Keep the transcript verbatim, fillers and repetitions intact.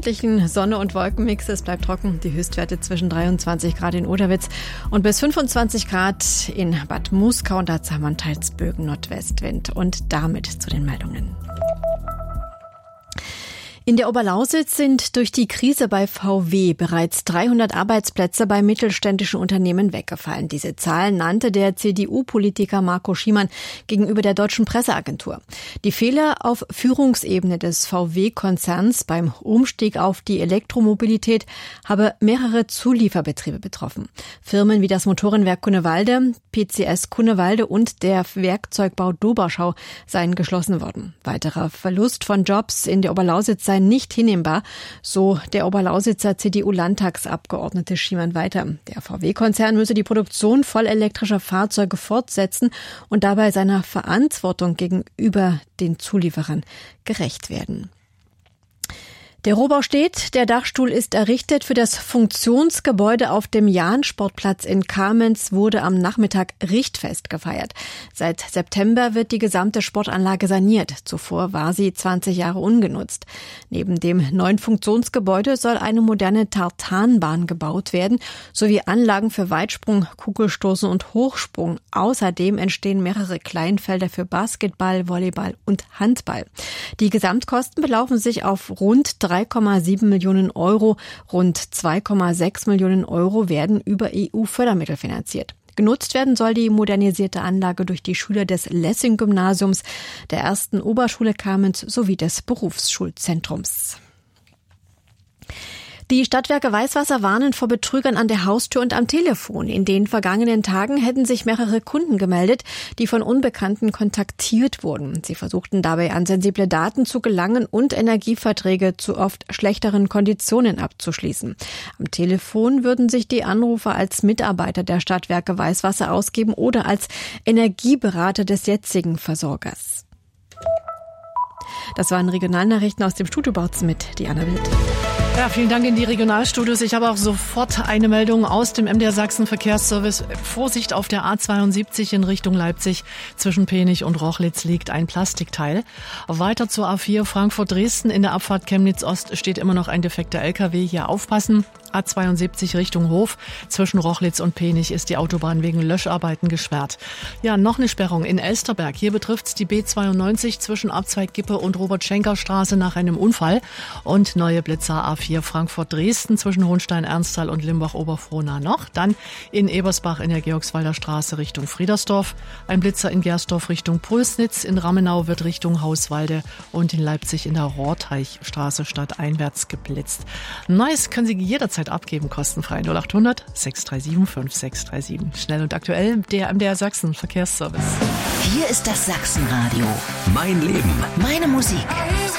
freundlichen Sonne- und Wolkenmix. Es bleibt trocken. Die Höchstwerte zwischen dreiundzwanzig Grad in Oderwitz und bis fünfundzwanzig Grad in Bad Muskau. Und dazu haben wir teils Bögen Nordwestwind. Und damit zu den Meldungen. In der Oberlausitz sind durch die Krise bei V W bereits dreihundert Arbeitsplätze bei mittelständischen Unternehmen weggefallen. Diese Zahlen nannte der C D U-Politiker Marco Schiemann gegenüber der Deutschen Presseagentur. Die Fehler auf Führungsebene des V W-Konzerns beim Umstieg auf die Elektromobilität habe mehrere Zulieferbetriebe betroffen. Firmen wie das Motorenwerk Kunnewalde, P C S Kunnewalde und der Werkzeugbau Doberschau seien geschlossen worden. Weiterer Verlust von Jobs in der Oberlausitz sei nicht hinnehmbar, so der Oberlausitzer C D U-Landtagsabgeordnete Schiemann weiter. Der V W-Konzern müsse die Produktion vollelektrischer Fahrzeuge fortsetzen und dabei seiner Verantwortung gegenüber den Zulieferern gerecht werden. Der Rohbau steht, der Dachstuhl ist errichtet. Für das Funktionsgebäude auf dem Jahn-Sportplatz in Kamenz wurde am Nachmittag Richtfest gefeiert. Seit September wird die gesamte Sportanlage saniert. Zuvor war sie zwanzig Jahre ungenutzt. Neben dem neuen Funktionsgebäude soll eine moderne Tartanbahn gebaut werden, sowie Anlagen für Weitsprung, Kugelstoßen und Hochsprung. Außerdem entstehen mehrere Kleinfelder für Basketball, Volleyball und Handball. Die Gesamtkosten belaufen sich auf rund drei Komma sieben Millionen Euro. Rund zwei Komma sechs Millionen Euro werden über E U-Fördermittel finanziert. Genutzt werden soll die modernisierte Anlage durch die Schüler des Lessing-Gymnasiums, der ersten Oberschule Kamenz sowie des Berufsschulzentrums. Die Stadtwerke Weißwasser warnen vor Betrügern an der Haustür und am Telefon. In den vergangenen Tagen hätten sich mehrere Kunden gemeldet, die von Unbekannten kontaktiert wurden. Sie versuchten dabei an sensible Daten zu gelangen und Energieverträge zu oft schlechteren Konditionen abzuschließen. Am Telefon würden sich die Anrufer als Mitarbeiter der Stadtwerke Weißwasser ausgeben oder als Energieberater des jetzigen Versorgers. Das waren Regionalnachrichten aus dem Studio Bautzen mit Diana Wild. Ja, vielen Dank in die Regionalstudios. Ich habe auch sofort eine Meldung aus dem M D R Sachsen Verkehrsservice. Vorsicht auf der A zweiundsiebzig in Richtung Leipzig. Zwischen Penich und Rochlitz liegt ein Plastikteil. Weiter zur A vier Frankfurt-Dresden. In der Abfahrt Chemnitz-Ost steht immer noch ein defekter L K W. Hier aufpassen. A zweiundsiebzig Richtung Hof. Zwischen Rochlitz und Penich ist die Autobahn wegen Löscharbeiten gesperrt. Ja, noch eine Sperrung in Elsterberg. Hier betrifft's die B zweiundneunzig zwischen Abzweig Gippe und Robert-Schenker-Straße nach einem Unfall. Und neue Blitzer A vier Frankfurt-Dresden zwischen Hohenstein-Ernsthal und Limbach-Oberfrohna noch. Dann in Ebersbach in der Georgswalder Straße Richtung Friedersdorf. Ein Blitzer in Gersdorf Richtung Pulsnitz. In Ramenau wird Richtung Hauswalde und in Leipzig in der Rohrteichstraße stadteinwärts geblitzt. Neues können Sie jederzeit abgeben, kostenfrei null acht hundert sechs drei sieben fünf sechs drei sieben. Schnell und aktuell, der M D R Sachsen Verkehrsservice. Hier ist das Sachsenradio. Mein Leben. Meine Musik.